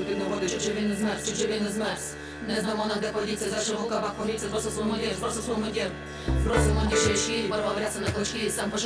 під нагоди, чи він не змерз, чи він не змерз. Не знамо нам, де подіться, за широкавах поліція, збросив свому дір, збросив свому дір. Збросив мені ще шкірі, порвав ряси на клочки, сам пошов.